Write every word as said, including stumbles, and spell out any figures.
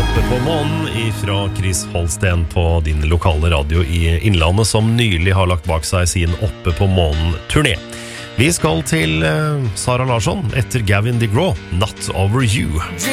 Oppe på månen ifra Chris Holsten på din lokale radio i Innlandet, som nylig har lagt bak seg sin Oppe på månen-turné. Vi skal til Sara Larsson etter Gavin DeGraw, Not Over You.